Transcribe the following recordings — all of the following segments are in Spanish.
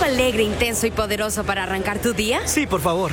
alegre, intenso y poderoso para arrancar tu día? Sí, por favor.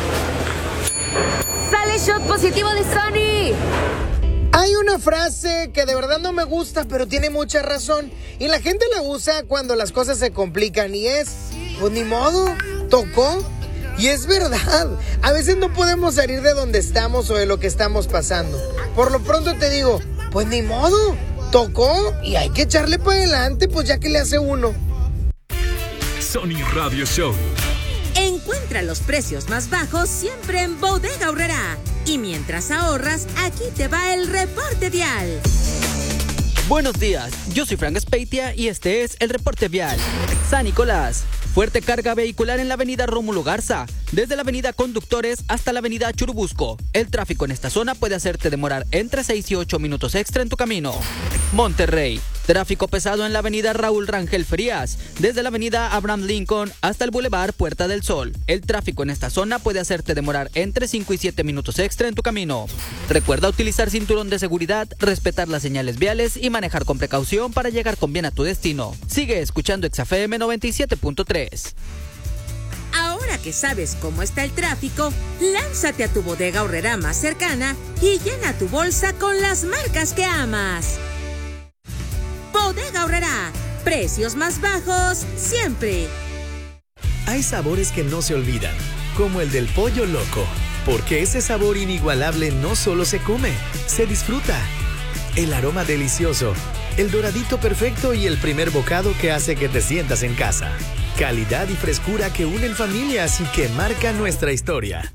¡Sale shot positivo de Sony! Hay una frase que de verdad no me gusta, pero tiene mucha razón. Y la gente la usa cuando las cosas se complican y es, pues ni modo, tocó. Y es verdad, a veces no podemos salir de donde estamos o de lo que estamos pasando. Por lo pronto te digo, pues ni modo, tocó y hay que echarle para adelante, pues ya que le hace uno. Sony Radio Show. Encuentra los precios más bajos siempre en Bodega Aurrerá. Y mientras ahorras, aquí te va el reporte vial. Buenos días, yo soy Frank Speitia y este es el reporte vial. San Nicolás. Fuerte carga vehicular en la avenida Rómulo Garza, desde la avenida Conductores hasta la avenida Churubusco. El tráfico en esta zona puede hacerte demorar entre 6 y 8 minutos extra en tu camino. Monterrey. Tráfico pesado en la avenida Raúl Rangel Frías, desde la avenida Abraham Lincoln hasta el Boulevard Puerta del Sol. El tráfico en esta zona puede hacerte demorar entre 5 y 7 minutos extra en tu camino. Recuerda utilizar cinturón de seguridad, respetar las señales viales y manejar con precaución para llegar con bien a tu destino. Sigue escuchando XFM 97.3. Ahora que sabes cómo está el tráfico, lánzate a tu Bodega Aurrerá más cercana y llena tu bolsa con las marcas que amas. Bodega Aurrerá, precios más bajos siempre. Hay sabores que no se olvidan, como el del pollo loco, porque ese sabor inigualable no solo se come, se disfruta. El aroma delicioso, el doradito perfecto y el primer bocado que hace que te sientas en casa. Calidad y frescura que unen familias y que marcan nuestra historia.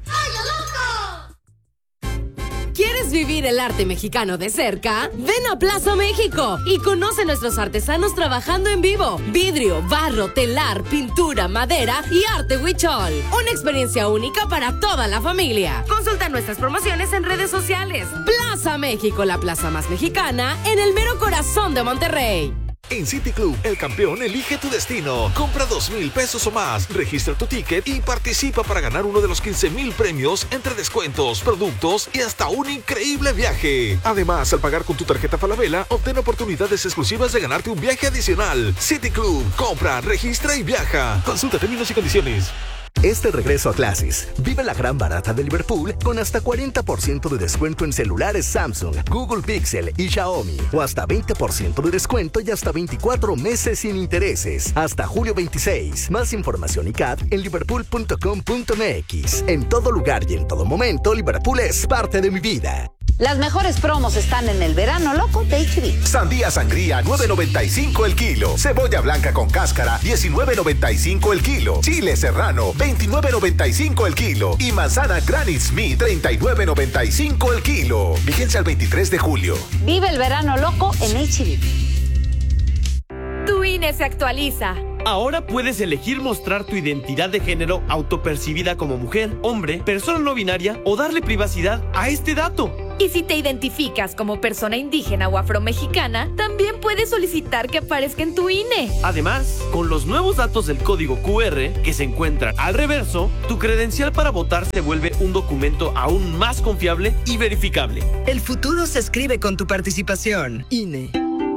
¿Quieres vivir el arte mexicano de cerca? Ven a Plaza México y conoce a nuestros artesanos trabajando en vivo. Vidrio, barro, telar, pintura, madera y arte huichol. Una experiencia única para toda la familia. Consulta nuestras promociones en redes sociales. Plaza México, la plaza más mexicana en el mero corazón de Monterrey. En City Club, el campeón elige tu destino. Compra 2,000 pesos o más, registra tu ticket y participa para ganar uno de los 15,000 premios entre descuentos, productos y hasta un increíble viaje. Además, al pagar con tu tarjeta Falabella, obtén oportunidades exclusivas de ganarte un viaje adicional. City Club, compra, registra y viaja. Consulta términos y condiciones. Este regreso a clases, vive la gran barata de Liverpool con hasta 40% de descuento en celulares Samsung, Google Pixel y Xiaomi. O hasta 20% de descuento y hasta 24 meses sin intereses. Hasta julio 26. Más información y CAT en liverpool.com.mx. En todo lugar y en todo momento, Liverpool es parte de mi vida. Las mejores promos están en el verano loco de HB. Sandía sangría, 9.95 el kilo. Cebolla blanca con cáscara, 19.95 el kilo. Chile serrano, 29.95 el kilo. Y manzana Granny Smith, 39.95 el kilo. Vigencia al 23 de julio. Vive el verano loco en HB. Tu INE se actualiza. Ahora puedes elegir mostrar tu identidad de género autopercibida como mujer, hombre, persona no binaria o darle privacidad a este dato. Y si te identificas como persona indígena o afromexicana, también puedes solicitar que aparezca en tu INE. Además, con los nuevos datos del código QR que se encuentran al reverso, tu credencial para votar se vuelve un documento aún más confiable y verificable. El futuro se escribe con tu participación. INE.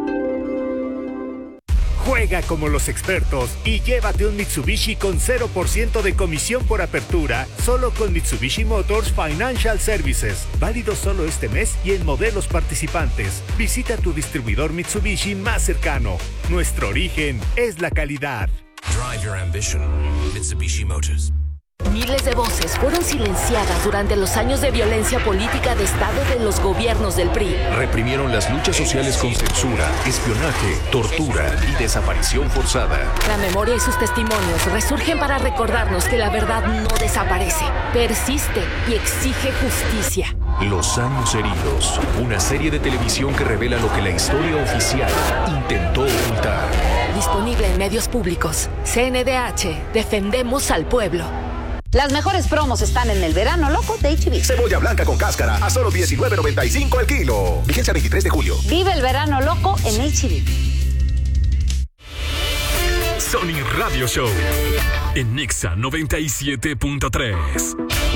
Juega como los expertos y llévate un Mitsubishi con 0% de comisión por apertura, solo con Mitsubishi Motors Financial Services. Válido solo este mes y en modelos participantes. Visita tu distribuidor Mitsubishi más cercano. Nuestro origen es la calidad. Drive your ambition. Mitsubishi Motors. Miles de voces fueron silenciadas durante los años de violencia política de Estado de los gobiernos del PRI. Reprimieron las luchas sociales con censura, espionaje, tortura y desaparición forzada. La memoria y sus testimonios resurgen para recordarnos que la verdad no desaparece, persiste y exige justicia. Los años heridos, una serie de televisión que revela lo que la historia oficial intentó ocultar. Disponible en medios públicos. CNDH, defendemos al pueblo. Las mejores promos están en el verano loco de HB. Cebolla blanca con cáscara a solo 19.95 el kilo. Vigencia 23 de julio. Vive el verano loco en HB. Sony Radio Show en Nexa 97.3.